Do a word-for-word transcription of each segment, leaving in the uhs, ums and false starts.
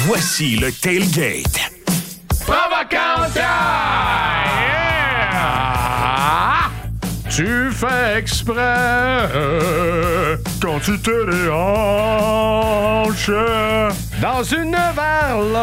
Voici le Tailgate. Provocante! Yeah! Tu fais exprès quand tu te déhanches dans une varlope.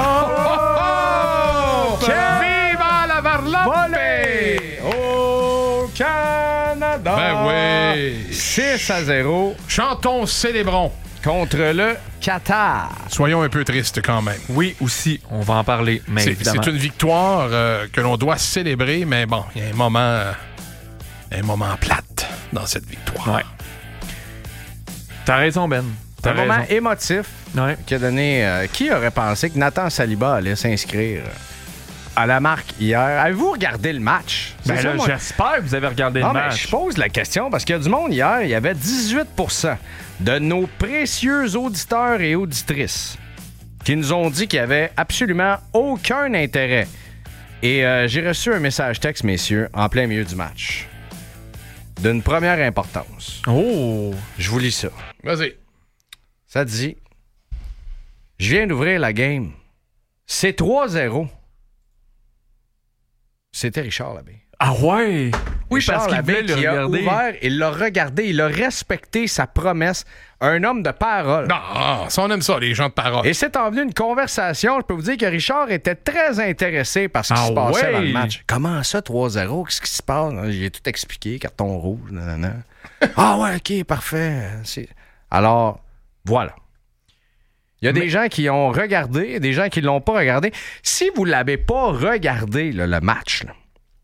Viva la varlope! Volée au Canada. Ben oui. six à zéro. Chantons, célébrons. Contre le Qatar. Soyons un peu tristes quand même. Oui, aussi, on va en parler, mais c'est, évidemment. c'est une victoire euh, que l'on doit célébrer, mais bon, il y a un moment, euh, un moment plate dans cette victoire. Ouais. T'as raison, Ben. T'as un raison. moment émotif ouais. qui a donné... Euh, qui aurait pensé que Nathan Saliba allait s'inscrire à la marque hier? Avez-vous regardé le match? Ben C'est là, ça, moi? j'espère que vous avez regardé non, le mais match. je pose la question parce qu'il y a du monde hier. Il y avait dix-huit pour cent de nos précieux auditeurs et auditrices qui nous ont dit qu'il n'y avait absolument aucun intérêt. Et euh, j'ai reçu un message texte, messieurs, en plein milieu du match. D'une première importance. Oh! Je vous lis ça. Vas-y. Ça dit... Je viens d'ouvrir la game. C'est trois zéro. C'était Richard Labbé. Ah ouais? Oui, Richard parce qu'il Labbé voulait le qui regarder. a ouvert, il l'a regardé, il a respecté sa promesse. Un homme de parole. Non, ça, on aime ça, les gens de parole. Et c'est envenu une conversation. Je peux vous dire que Richard était très intéressé par ce qui ah se passait ouais? dans le match. Comment ça, trois zéro? Qu'est-ce qui se passe? J'ai tout expliqué, carton rouge. Nanana. Ah ouais, OK, parfait. C'est... Alors, voilà. Il y a Mais... des gens qui ont regardé et des gens qui ne l'ont pas regardé. Si vous ne l'avez pas regardé, là, le match, là,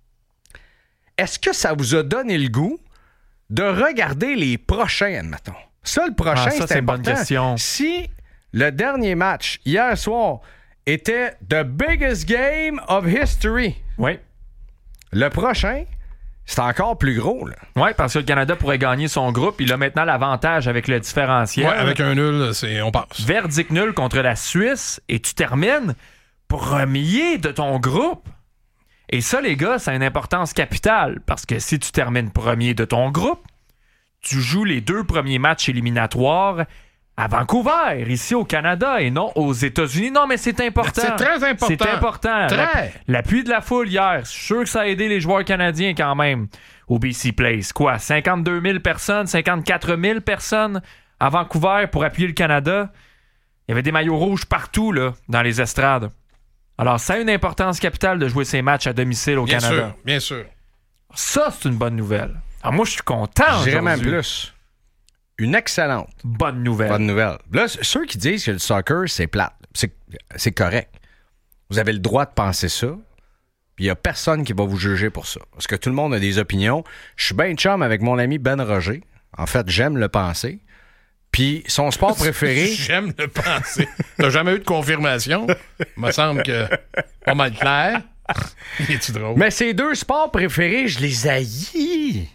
est-ce que ça vous a donné le goût de regarder les prochains, admettons? Ça, le prochain, ah, ça, c'est, c'est une important. bonne question. Si le dernier match, hier soir, était the biggest game of history, Oui. le prochain, c'est encore plus gros. Là. Oui, parce que le Canada pourrait gagner son groupe. Il a maintenant l'avantage avec le différentiel. Ouais, avec un nul, c'est, on passe. Verdict nul contre la Suisse et tu termines premier de ton groupe. Et ça, les gars, ça a une importance capitale parce que si tu termines premier de ton groupe, tu joues les deux premiers matchs éliminatoires à Vancouver, ici au Canada, et non aux États-Unis. Non, mais c'est important. C'est très important. C'est important. Très. La- l'appui de la foule hier, je suis sûr que ça a aidé les joueurs canadiens quand même au B C Place. Quoi, cinquante-deux mille personnes, cinquante-quatre mille personnes à Vancouver pour appuyer le Canada. Il y avait des maillots rouges partout là, dans les estrades. Alors, ça a une importance capitale de jouer ces matchs à domicile au bien Canada. Sûr, bien sûr. Ça, c'est une bonne nouvelle. Alors, moi, je suis content. Je dirais même aujourd'hui. plus. Une excellente Bonne nouvelle. bonne nouvelle. Là, ceux qui disent que le soccer, c'est plate, c'est, c'est correct. Vous avez le droit de penser ça, puis il n'y a personne qui va vous juger pour ça. Parce que tout le monde a des opinions. Je suis bien chum avec mon ami Ben Roger. En fait, j'aime le penser. Puis son sport préféré... J'aime le penser. T'as jamais eu de confirmation? Il me semble que pas mal clair. Es-tu drôle? Mais ces deux sports préférés, je les haïs.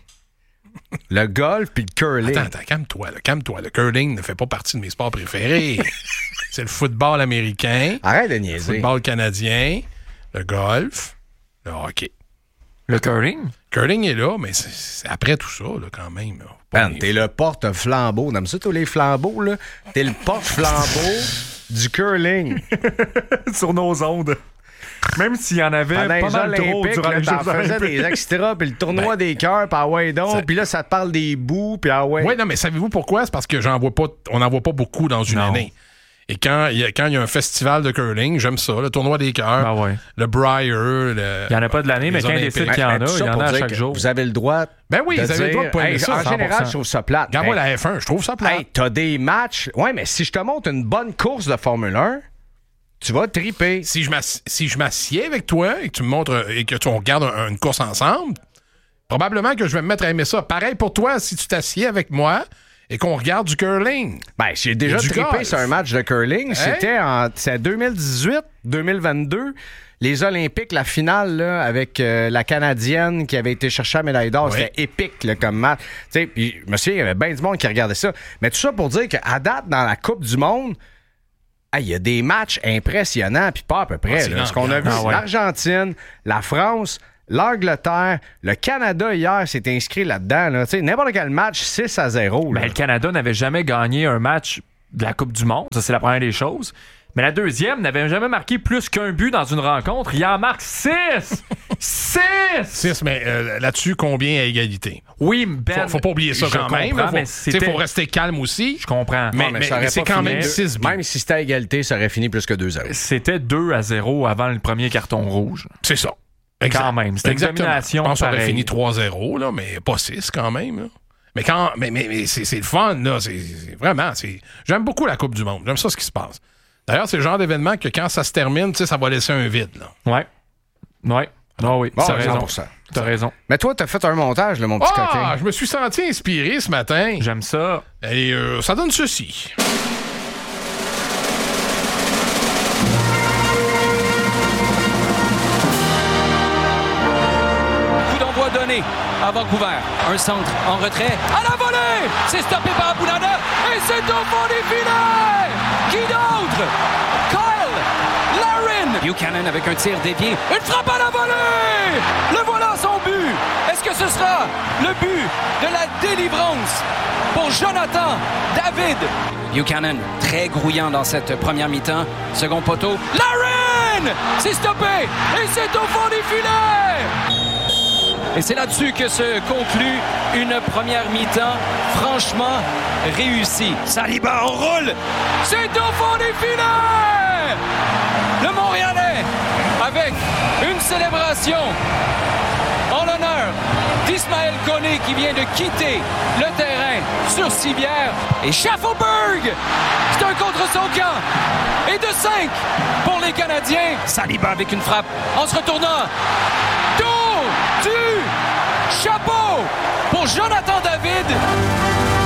Le golf puis le curling. Attends, attends, calme-toi, là, calme-toi. Le curling ne fait pas partie de mes sports préférés. C'est le football américain, Arrête de le niaiser. football canadien, le golf, le hockey. Le curling? Curling est là, mais c'est, c'est après tout ça, là, quand même. Là. Pas Man, les- t'es le porte-flambeau. T'aimes ça, tous les flambeaux, là? T'es le porte-flambeau du curling. Sur nos ondes. Même s'il y en avait Pendant pas les mal trop Olympiques, durant là, les t'en Jeux faisais olympiques. des extras, puis le tournoi Ben, des cœurs, puis ah ouais donc, ça- puis là, ça te parle des bouts, puis ah ouais. Oui, non, mais savez-vous pourquoi? C'est parce que j'en vois pas, on n'en voit pas beaucoup dans une Non. année. Et quand il y, a- quand il y a un festival de curling, j'aime ça, le tournoi des cœurs, Ben ouais. le Briar, le... Il n'y en a pas de l'année, mais les quand il Olympiques. décide qu'il y en Mais a, tout il ça y en pour a à dire chaque que jour. Vous avez le droit. Ben oui, de vous avez le droit de dire, pas aimer hey, ça. en cent pour cent. général, je trouve ça plate. Regarde-moi Ben, la F un, je trouve ça plate. hey, t'as des matchs. Ouais, mais si je te montre une bonne course de Formule un, tu vas triper. Si je, m'ass- si je m'assieds avec toi et que tu me montres et que tu on regarde un- une course ensemble, probablement que je vais me mettre à aimer ça. Pareil pour toi, si tu t'assieds avec moi et qu'on regarde du curling. Ben, j'ai déjà Et du trippé golf. sur un match de curling. C'était en c'est deux mille dix-huit, deux mille vingt-deux. Les Olympiques, la finale là, avec euh, la Canadienne qui avait été chercher la médaille d'or, Oui. c'était épique là, comme match. Tu sais, puis je me souviens, il y avait bien du monde qui regardait ça. Mais tout ça pour dire qu'à date, dans la Coupe du Monde, il y a des matchs impressionnants, puis pas à peu près. Ah, c'est là. Ce qu'on a vu, l'ambiance. c'est Ah ouais. l'Argentine, la France, l'Angleterre, le Canada hier s'est inscrit là-dedans. Là. Tu sais, n'importe quel match, six à zéro. là. Ben, le Canada n'avait jamais gagné un match de la Coupe du Monde. Ça, c'est la première des choses. Mais la deuxième n'avait jamais marqué plus qu'un but dans une rencontre. Il en marque six! six! six, mais euh, là-dessus, combien à égalité? Oui, Ben. Faut, faut pas oublier ça je quand même. comprends, Il mais faut, c'était- faut rester calme aussi. Je comprends. Mais, Non, mais mais- ça aurait mais c'est pas quand fini même deux- six buts. Même si c'était à égalité, ça aurait fini plus que deux zéro. C'était deux à zéro avant le premier carton rouge. C'est ça. Quand même, c'était une Exactement. domination Je pense qu'on aurait pareille. fini trois zéro, là, mais pas six quand même. Là. Mais quand, mais, mais, mais c'est, c'est le fun, là. C'est, c'est vraiment. C'est, j'aime beaucoup la Coupe du Monde. J'aime ça, ce qui se passe. D'ailleurs, c'est le genre d'événement que quand ça se termine, tu sais, ça va laisser un vide. Là. Ouais. Ouais. Non, oui. Bon, T'as raison. cent pour cent. T'as raison. Mais toi, t'as fait un montage, là, mon petit Ah! coquin. Je me suis senti inspiré ce matin. J'aime ça. Et euh, ça donne ceci. Coup d'envoi donné à Vancouver. Un centre en retrait. À la volée! C'est stoppé par Aboulana. Et c'est au fond des filets! Qui d'autre? Kyle Larin! Buchanan avec un tir dévié. Une frappe à la volée! Le voilà son but! Est-ce que ce sera le but de la délivrance pour Jonathan David? Buchanan, très grouillant dans cette première mi-temps. Second poteau. Larin! C'est stoppé! Et c'est au fond des filets! Et c'est là-dessus que se conclut une première mi-temps franchement réussie. Saliba enroule! C'est au fond des filets! Le Montréalais avec une célébration en l'honneur d'Ismaël Koné qui vient de quitter le terrain sur civière. Et Schaffelberg, c'est un contre son camp. Et de cinq pour les Canadiens. Saliba avec une frappe en se retournant. Tour du chapeau pour Jonathan David.